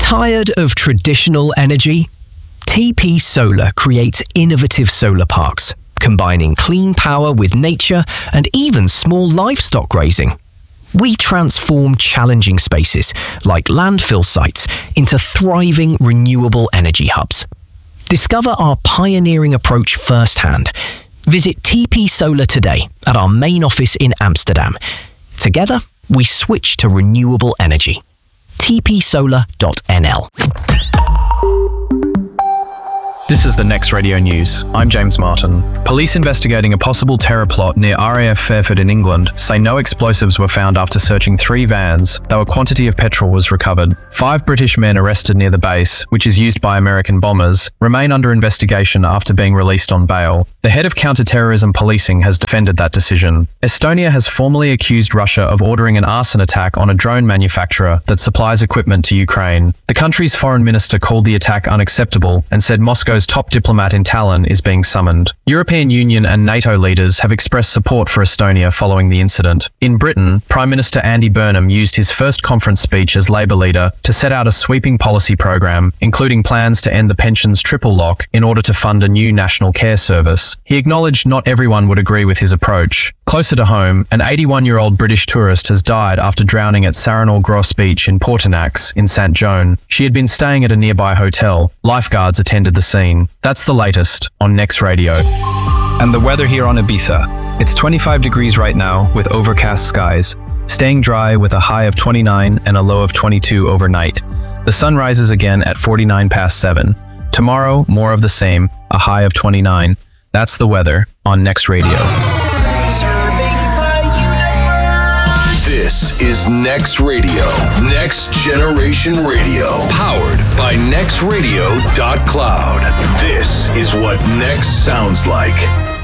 Tired of traditional energy? TP Solar creates innovative solar parks, combining clean power with nature and even small livestock grazing. We transform challenging spaces, like landfill sites, into thriving renewable energy hubs. Discover our pioneering approach firsthand. Visit TP Solar today at our main office in Amsterdam. Together, we switch to renewable energy. tpsolar.nl. This is the Next Radio News. I'm James Martin. Police investigating a possible terror plot near RAF Fairford in England say no explosives were found after searching 3 vans, though a quantity of petrol was recovered. 5 British men arrested near the base, which is used by American bombers, remain under investigation after being released on bail. The head of counter-terrorism policing has defended that decision. Estonia has formally accused Russia of ordering an arson attack on a drone manufacturer that supplies equipment to Ukraine. The country's foreign minister called the attack unacceptable and said Moscow's top diplomat in Tallinn is being summoned. European Union and NATO leaders have expressed support for Estonia following the incident. In Britain, Prime Minister Andy Burnham used his first conference speech as Labour leader to set out a sweeping policy program, including plans to end the pensions triple lock in order to fund a new national care service. He acknowledged not everyone would agree with his approach. Closer to home, an 81-year-old British tourist has died after drowning at Saranor Gross Beach in Portinax in St. Joan. She had been staying at a nearby hotel. Lifeguards attended the scene. That's the latest on Next Radio. And the weather here on Ibiza. It's 25 degrees right now with overcast skies, staying dry with a high of 29 and a low of 22 overnight. The sun rises again at 49 past 7. Tomorrow, more of the same, a high of 29. That's the weather on Next Radio. This is Next Radio, Next Generation Radio, powered by nextradio.cloud. This is what Next sounds like.